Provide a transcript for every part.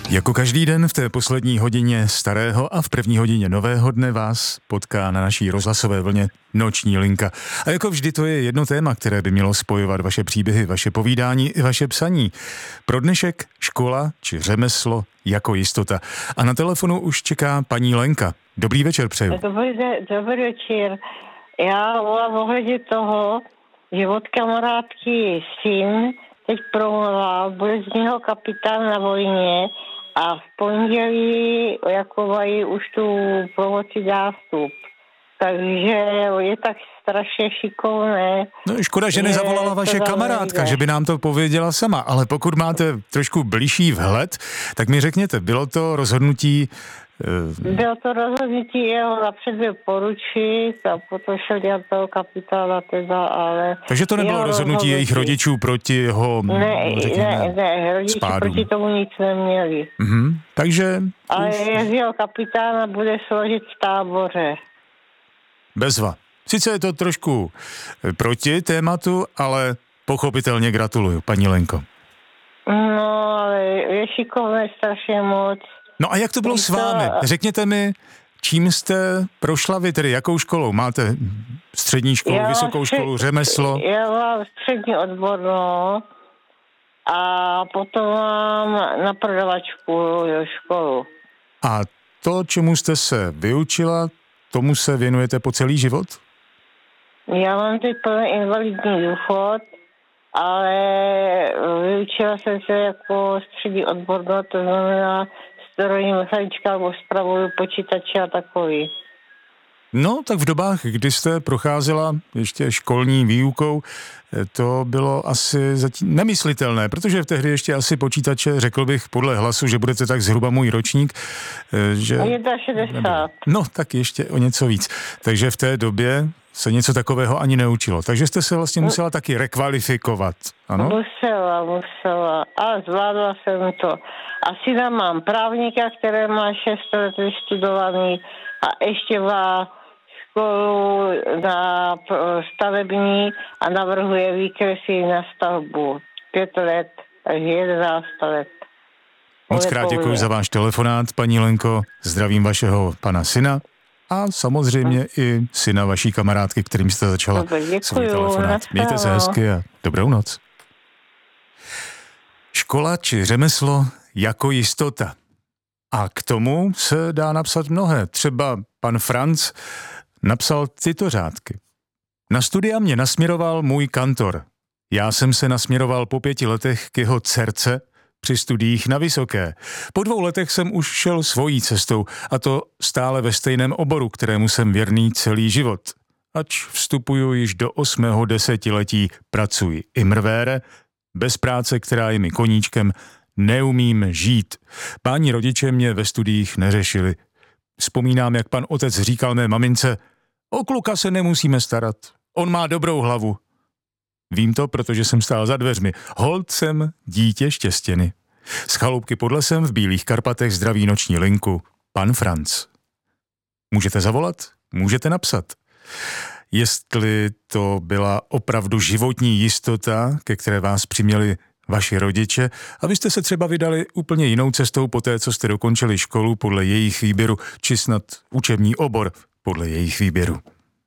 Jako každý den v té poslední hodině starého a v první hodině nového dne vás potká na naší rozhlasové vlně Noční linka. A jako vždy to je jedno téma, které by mělo spojovat vaše příběhy, vaše povídání i vaše psaní. Pro dnešek škola či řemeslo jako jistota. A na telefonu už čeká paní Lenka. Dobrý večer přeju. Dobrý večer. Já volám ohledně toho, že od kamarádky syn teď promluvá, bude z něho kapitán na vojně a v pondělí jako mají už tu promoci nástup. Takže je tak strašně šikovné. No škoda, že nezavolala vaše kamarádka, že by nám to pověděla sama, ale pokud máte trošku bližší vhled, tak mi řekněte, bylo to rozhodnutí... Bylo to rozhodnutí jeho napřed byl poručit a potom šel dělat toho kapitána teda, ale... Takže to nebylo rozhodnutí jejich rodičů proti jeho, Ne, rodiči spádům. proti tomu nic neměli. Takže... Ale jeho kapitána bude složit v táboře. Bezva. Sice je to trošku proti tématu, ale pochopitelně gratuluju, paní Lenko. No, ale je šikovné strašně moc. No a jak to bylo s vámi? Řekněte mi, čím jste prošla vy, tedy jakou školou? Máte střední školu, vysokou školu, řemeslo? Já mám střední odbornou a potom mám na prodavačku školu. A to, čemu jste se vyučila, tomu se věnujete po celý život? Já mám teď plný invalidní důchod, ale vyučila jsem se jako střední odbornou, to znamená strojní mechanička nebo spravuju počítače a takový. No, tak v dobách, kdy jste procházela ještě školní výukou, to bylo asi zatím nemyslitelné, protože tehdy ještě asi počítače, řekl bych podle hlasu, že budete tak zhruba můj ročník, že... 61. No, tak ještě o něco víc. Takže v té době se něco takového ani neučilo. Takže jste se vlastně musela taky rekvalifikovat, ano? Musela. A zvládla jsem to. A syna mám právníka, který má 6 let vystudovaný a ještě má školu na stavební a navrhuje výkresy na stavbu. 5 let, takže 11 let. Moc krát děkuji za váš telefonát, paní Lenko. Zdravím vašeho pana syna a samozřejmě i syna vaší kamarádky, kterým jste začala svůj telefonát. Mějte se hezky a dobrou noc. Škola či řemeslo jako jistota. A k tomu se dá napsat mnohé. Třeba pan Franc napsal tyto řádky. Na studia mě nasměroval můj kantor. Já jsem se nasměroval po 5 letech k jeho dcerce při studiích na vysoké. Po 2 letech jsem už šel svojí cestou, a to stále ve stejném oboru, kterému jsem věrný celý život. Ač vstupuju již do 8. desetiletí, pracuji imrvére, bez práce, která je mi koníčkem, neumím žít. Páni rodiče mě ve studiích neřešili. Vzpomínám, jak pan otec říkal mé mamince, o kluka se nemusíme starat, on má dobrou hlavu. Vím to, protože jsem stál za dveřmi. Holt jsem dítě štěstěny. Z chaloupky pod lesem v Bílých Karpatech zdraví Noční linku pan Franc. Můžete zavolat? Můžete napsat. Jestli to byla opravdu životní jistota, ke které vás přiměli vaši rodiče, abyste se třeba vydali úplně jinou cestou po té, co jste dokončili školu podle jejich výběru, či snad učební obor podle jejich výběru.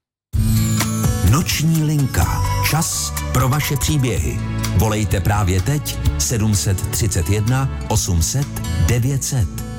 Noční linka. Čas pro vaše příběhy. Volejte právě teď 731 800 900.